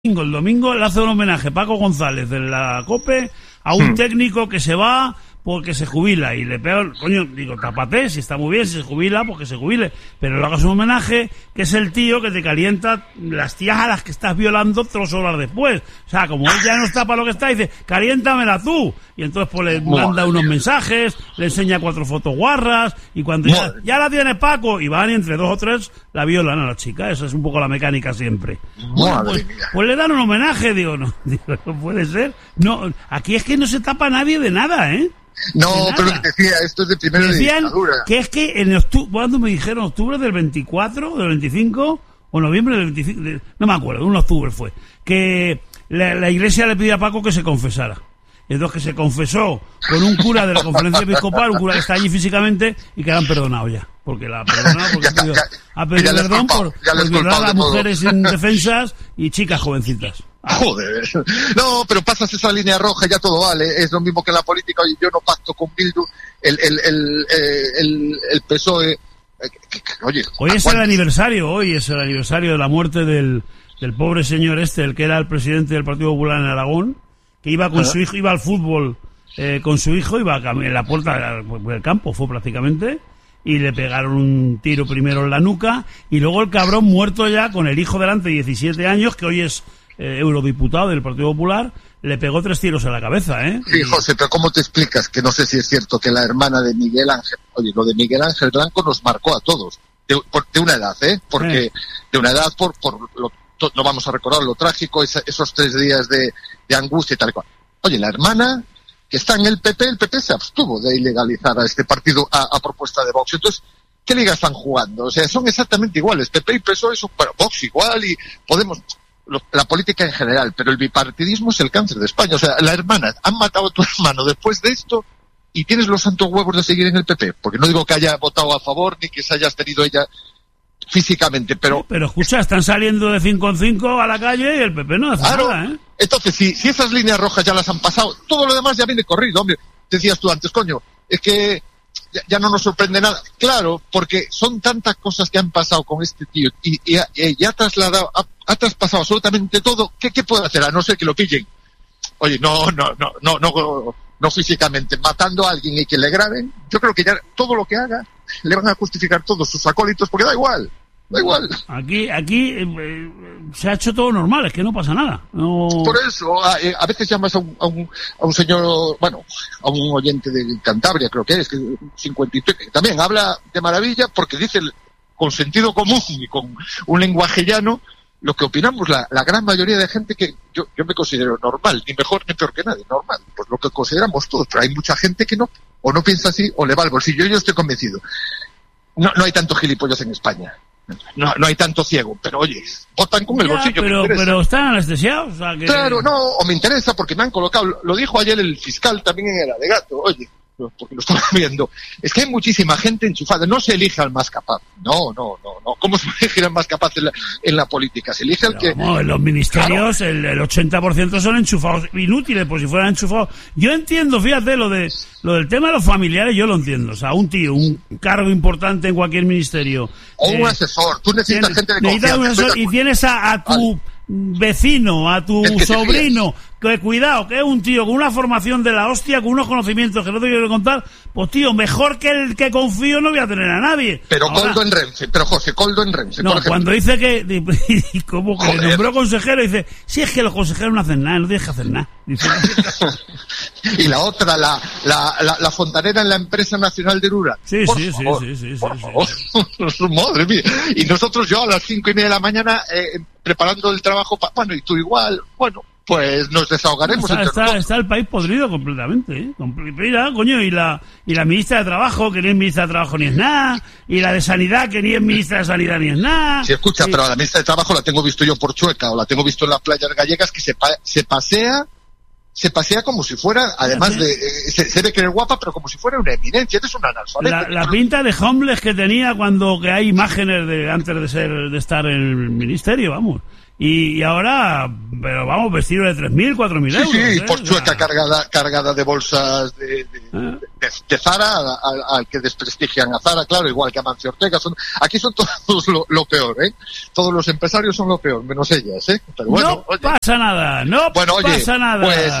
El domingo le hace un homenaje Paco González de la COPE a un técnico que se va porque se jubila y le pega, coño, digo, tápate, si está muy bien, si se jubila, porque se jubile, pero le hagas un homenaje que es el tío que te calienta las tías a las que estás violando 3 horas después. O sea, como él ya no está para lo que está, dice, caliéntamela tú. Y entonces pues le manda unos mensajes, le enseña 4 fotos guarras, y cuando ya la tiene Paco, y van y entre 2 o 3 la violan a la chica. Esa es un poco la mecánica siempre. Bueno, pues le dan un homenaje, digo, no puede ser. No, aquí es que no se tapa nadie de nada, ¿eh? No, pero lo que decía, esto es de primero de dictadura. Que es que en octubre, cuando me dijeron octubre del 24, del 25, o noviembre del 25, no me acuerdo, un octubre fue, que la iglesia le pidió a Paco que se confesara. Entonces que se confesó con un cura de la conferencia episcopal, un cura que está allí físicamente, y que la han perdonado ya. Porque la ha perdonado, porque ha pedido perdón por violar a mujeres indefensas y chicas jovencitas. Joder, no, pero pasas esa línea roja y ya todo vale. Es lo mismo que en la política. Oye, yo no pacto con Bildu, el PSOE. Oye, hoy es el aniversario de la muerte del pobre señor el que era el presidente del Partido Popular en Aragón, que iba con su hijo, iba al fútbol con su hijo, iba en la puerta del campo, fue prácticamente, y le pegaron un tiro primero en la nuca, y luego el cabrón muerto ya con el hijo delante, 17 años, que hoy es eurodiputado del Partido Popular, le pegó 3 tiros en la cabeza, ¿eh? Sí, José, pero ¿cómo te explicas que no sé si es cierto que la hermana de Miguel Ángel, oye, lo de Miguel Ángel Blanco nos marcó a todos, de una edad, porque de una edad no vamos a recordar lo trágico, esos 3 días de angustia y tal y cual. Oye, la hermana que está en el PP se abstuvo de ilegalizar a este partido a propuesta de Vox. Entonces, ¿qué liga están jugando? O sea, son exactamente iguales. PP y PSOE son, bueno, Vox igual y Podemos, la política en general, pero el bipartidismo es el cáncer de España. O sea, la hermana, han matado a tu hermano después de esto y tienes los santos huevos de seguir en el PP. Porque no digo que haya votado a favor ni que se haya abstenido ella físicamente, pero escucha, están saliendo de 5 en 5 a la calle y el PP no hace nada, ¿eh? Entonces, si esas líneas rojas ya las han pasado, todo lo demás ya viene corrido, hombre. Decías tú antes, coño, es que ya no nos sorprende nada. Claro, porque son tantas cosas que han pasado con este tío y ha traspasado absolutamente todo. ¿Qué puede hacer? A no ser que lo pillen. Oye, no físicamente, matando a alguien y que le graben. Yo creo que ya todo lo que haga le van a justificar todos sus acólitos, porque da igual. Aquí se ha hecho todo normal, es que no pasa nada. No... Por eso, a veces llamas a un señor, bueno, a un oyente de Cantabria, creo que es, que 53, que también habla de maravilla porque dice con sentido común y con un lenguaje llano lo que opinamos la gran mayoría de gente que yo me considero normal, ni mejor ni peor que nadie, normal, pues lo que consideramos todos, pero hay mucha gente que no, o no piensa así, o le va al bolsillo. Yo estoy convencido. No hay tantos gilipollas en España. No hay tanto ciego, pero oye, votan con el bolsillo. Pero están anestesiados. O sea que... Claro, no, o me interesa porque me han colocado, lo dijo ayer el fiscal también en el alegato, oye, porque lo estaba viendo, es que hay muchísima gente enchufada, no se elige al más capaz, no, ¿cómo se elige al más capaz en la política? Se elige al que... No, en los ministerios, claro. el 80% son enchufados inútiles, por si fueran enchufados. Yo entiendo, fíjate, lo del tema de los familiares, yo lo entiendo, o sea, un tío, un cargo importante en cualquier ministerio. O un asesor, tú necesitas gente de confianza. Un asesor, y tienes a tu vecino, a tu sobrino, que cuidado, que es un tío con una formación de la hostia, con unos conocimientos que no te quiero contar, pues tío, mejor que el que confío no voy a tener a nadie. Pero Coldo en Renfe, Coldo en Renfe. No, cuando dice que, como que le nombró consejero, dice, si es que los consejeros no hacen nada, no tienes que hacer nada. Dice, y la otra, la fontanera en la empresa nacional de Ura. Sí. Madre mía. Y nosotros, yo a las 5:30 de la mañana, preparando el trabajo, bueno, y tú igual, bueno, pues nos desahogaremos. Está el país podrido completamente, ¿eh? Mira, coño, y la ministra de Trabajo, que ni es ministra de Trabajo ni es nada, y la de Sanidad, que ni es ministra de Sanidad ni es nada. Sí, escucha, pero a la ministra de Trabajo la tengo visto yo por Chueca, o la tengo visto en las playas gallegas, que se pasea como si fuera, además de, se ve que eres guapa, pero como si fuera una eminencia. Eres una analfabeta. La pinta de homeless que tenía que hay imágenes antes de estar en el ministerio, vamos. Y ahora, pero vamos, vestido de 3.000, 4.000 euros. Sí, por Chueca cargada de bolsas de de Zara al que desprestigian a Zara, claro, igual que a Mancio Ortega. Aquí son todos lo peor, ¿eh? Todos los empresarios son lo peor, menos ellas, ¿eh? Pero bueno, no pasa nada, no pasa nada. Pues